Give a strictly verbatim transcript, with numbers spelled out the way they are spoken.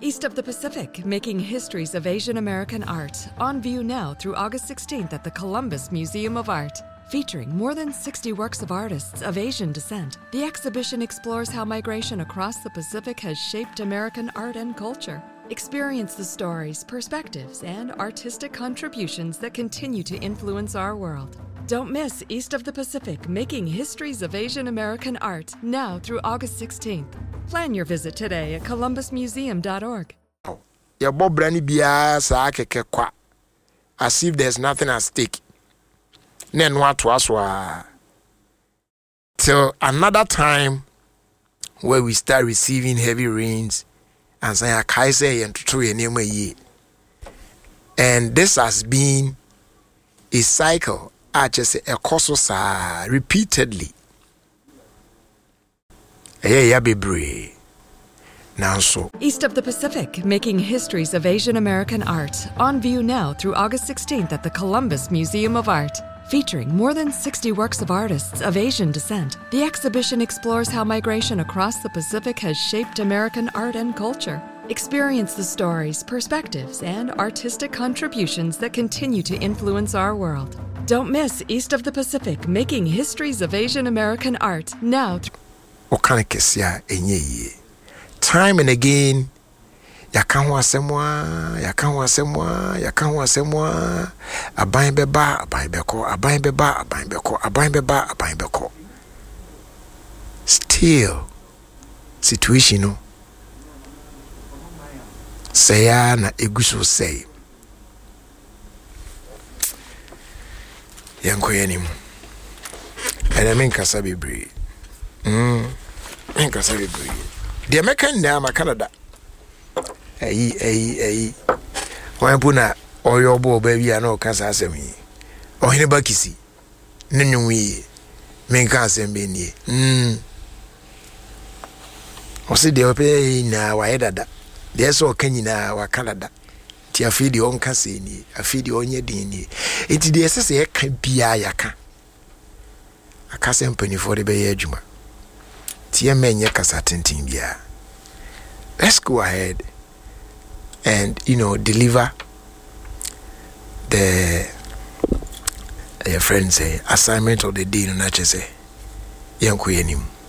East of the Pacific, making histories of Asian American art. On view now through August sixteenth at the Columbus Museum of Art. Featuring more than sixty works of artists of Asian descent, the exhibition explores how migration across the Pacific has shaped American art and culture. Experience the stories, perspectives, and artistic contributions that continue to influence our world. Don't miss East of the Pacific, making histories of Asian American art, now through August sixteenth. Plan your visit today at columbus museum dot org. Ya bobrani biya sa akeke kwa. As if there's nothing at stake. Nen watu aswa. Till another time where we start receiving heavy rains and say akaise and tutu enema ye. And this has been a cycle, I just say a kososa repeatedly. Hey, ya be brave. Now so. East of the Pacific, making histories of Asian American art. On view now through August sixteenth at the Columbus Museum of Art. Featuring more than sixty works of artists of Asian descent, the exhibition explores how migration across the Pacific has shaped American art and culture. Experience the stories, perspectives, and artistic contributions that continue to influence our world. Don't miss East of the Pacific, making histories of Asian American art, now through Okanikesia enye. Time and again, yakanwa semwa, yakanwa semwa, yakanwa semwa. Aban beba, aban beko, aban beba, aban beko, aban beba, aban beko. Still, situation no. Saya na eguso say. Yanko yenim. Ene men kasa bebre. Mm. Men kasa bebre. The American na ma Canada. Ayi ayi ayi. Wan puna oyo bo baby ana o kasa asemi. Ohine bakisi. Nenunwi. Men ka asembe ni. Mm. Osi de ope na wa edada. De so kanyina wa Canada. Ti afidi on kase ni, afidi onye din ni. Enti de sese e ka bia yaka. Akase mpani for de be adwuma. Ti menye kasa tintin bia. Let's go ahead and, you know, deliver the your friends say assignment of the day no na chese. Yanko yenim.